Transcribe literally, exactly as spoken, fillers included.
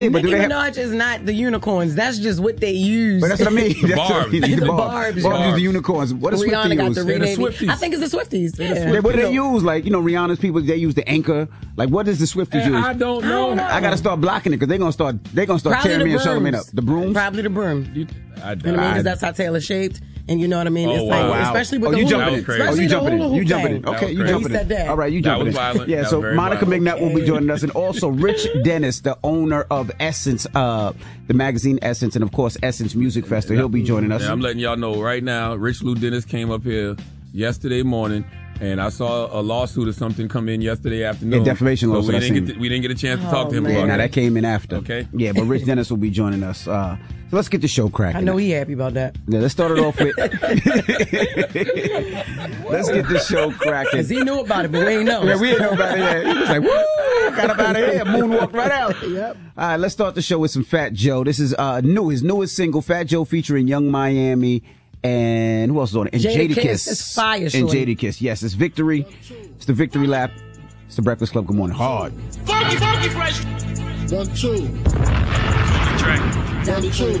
but Nicki do they Minaj have, is not the unicorns. That's just what they use. but that's what I mean. That's Barbs. what I mean. The The barbs. Barbs. Barbs. Barbs is the unicorns. What does Rihanna Swiftie got use? the They're the rename. Swifties. I think it's the Swifties. Yeah. Yeah, what do they use? Like, you know, Rihanna's people, they use the anchor. Like, what does the Swifties Hey, use? I don't know. I don't know. I gotta start blocking it because they're gonna start. They're gonna start Probably tearing the me and Charlamagne brooms. up. The brooms. Probably the broom. You, I, You know what I mean? I, Because that's how Taylor's shaped. And you know what I mean? Oh, It's wow. like, Wow. especially with Oh, the you hula- jumping in? Especially Oh, you the jumping hula in? You hoop jumping thing. in? That Okay, was you crazy. jumping He said in? that. All right, you That jumping was in? violent. Yeah. That So was very Monica violent. McNutt will be joining us, and also Rich Dennis, the owner of Essence, uh, the magazine Essence, and of course Essence Music Festival. He'll be joining us. Yeah, I'm letting y'all know right now. Rich Lou Dennis came up here yesterday morning, and I saw a lawsuit or something come in yesterday afternoon. Yeah, defamation so lawsuit, we I didn't seen. get to, we didn't get a chance to Oh, talk to him man. Yeah, about now that. that came in after. Okay. Yeah, but Rich Dennis will be joining us. Uh, so let's get the show cracking. I know he happy about that. Yeah, let's start it off with. Let's get the show cracking. Because he knew about it, but we ain't know. Yeah, we ain't know about it yet. He was like, woo, got up out of here, moonwalked right out. Yep. All right, let's start the show with some Fat Joe. This is uh new, his newest single, Fat Joe featuring Young Miami. And who else is on it? And Jada Jada Kiss. Kiss. It's fire, And shorty. Jada Kiss. Yes, it's Victory. It's the Victory Lap. It's the Breakfast Club. Good morning. Hard. Funky, funky fresh. One, two. One, two.